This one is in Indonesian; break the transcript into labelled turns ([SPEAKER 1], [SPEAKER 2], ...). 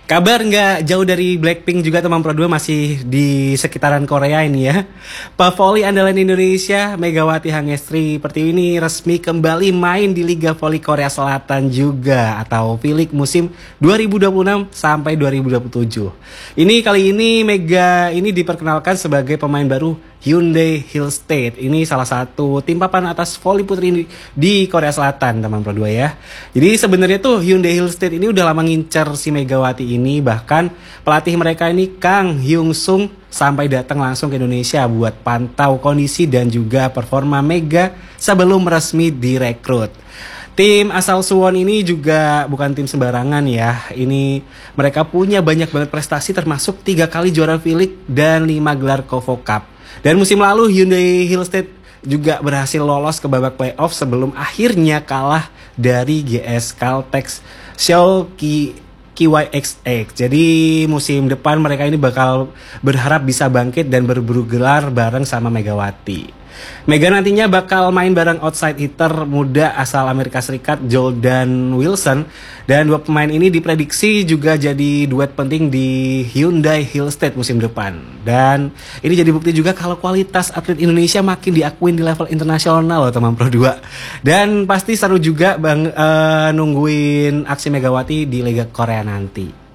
[SPEAKER 1] Kabar nggak jauh dari Blackpink juga teman Pro 2 masih di sekitaran Korea ini ya. Pevoli andalan Indonesia Megawati Hangestri Pertiwi resmi kembali main di Liga Voli Korea Selatan juga atau V-League musim 2026 sampai 2027. Kali ini Mega ini diperkenalkan sebagai pemain baru Hyundai Hill State. Ini salah satu tim papan atas voli putri di Korea Selatan, teman Pro 2 ya. Jadi sebenarnya tuh Hyundai Hill State ini udah lama ngincer si Megawati ini, bahkan pelatih mereka ini Kang Hyung Sung sampai datang langsung ke Indonesia buat pantau kondisi dan juga performa Mega sebelum resmi direkrut. Tim asal Suwon ini juga bukan tim sembarangan ya. Ini mereka punya banyak banget prestasi termasuk 3 kali juara V-League dan 5 gelar Kovo Cup. Dan musim lalu Hyundai Hill State juga berhasil lolos ke babak playoff sebelum akhirnya kalah dari GS Caltex Seoul KYXX. Jadi musim depan mereka ini bakal berharap bisa bangkit dan berburu gelar bareng sama Megawati. Mega nantinya bakal main bareng outside hitter muda asal Amerika Serikat Jordan Wilson, dan dua pemain ini diprediksi juga jadi duet penting di Hyundai Hill State musim depan. Dan ini jadi bukti juga kalau kualitas atlet Indonesia makin diakuin di level internasional loh teman Pro 2. Dan pasti seru juga nungguin aksi Megawati di Liga Korea nanti.